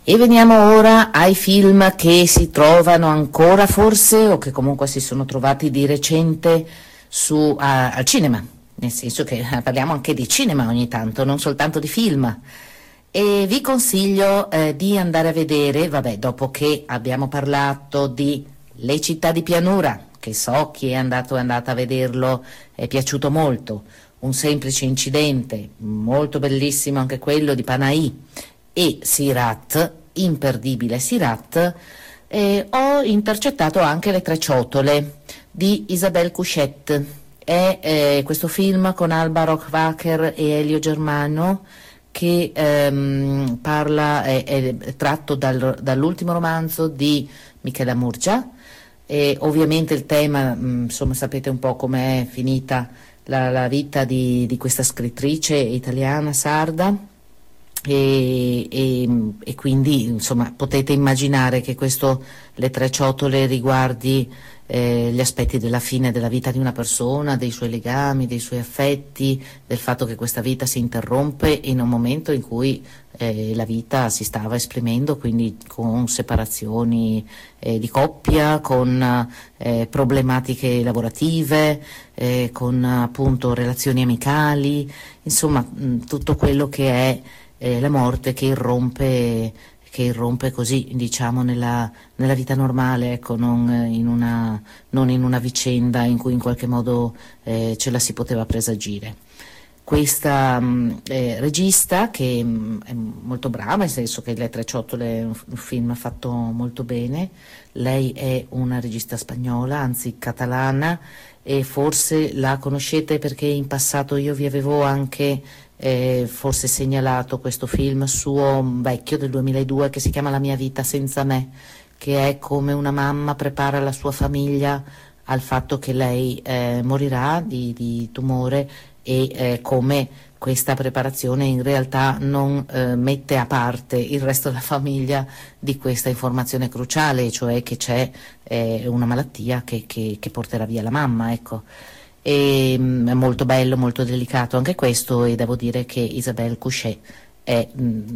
E veniamo ora ai film che si trovano ancora forse o che comunque si sono trovati di recente al cinema, nel senso che parliamo anche di cinema ogni tanto, non soltanto di film. E vi consiglio di andare a vedere, vabbè, dopo che abbiamo parlato di Le città di pianura, che so chi è andata a vederlo, è piaciuto molto, Un semplice incidente, molto bellissimo anche quello di Panahi, e Sirat, imperdibile Sirat, ho intercettato anche Le tre ciotole di Isabelle Couchet. È questo film con Alba Rohrwacher e Elio Germano che parla, è tratto dall'ultimo romanzo di Michela Murgia. E ovviamente il tema, insomma, sapete un po' com'è finita la vita di questa scrittrice italiana sarda. E quindi insomma potete immaginare che questo Le tre ciotole riguardi gli aspetti della fine della vita di una persona, dei suoi legami, dei suoi affetti, del fatto che questa vita si interrompe in un momento in cui la vita si stava esprimendo, quindi con separazioni di coppia, con problematiche lavorative, con appunto relazioni amicali, insomma tutto quello che è la morte che irrompe così, diciamo, nella vita normale, ecco, non in una vicenda in cui in qualche modo ce la si poteva presagire. Questa regista che è molto brava, nel senso che Le tre ciotole è un film fatto molto bene, lei è una regista spagnola, anzi catalana, e forse la conoscete perché in passato io vi avevo anche forse segnalato questo film suo vecchio del 2002 che si chiama La mia vita senza me, che è come una mamma prepara la sua famiglia al fatto che lei morirà di tumore e come questa preparazione in realtà non mette a parte il resto della famiglia di questa informazione cruciale, cioè che c'è una malattia che porterà via la mamma, ecco. È molto bello, molto delicato anche questo, e devo dire che Isabelle Couchet è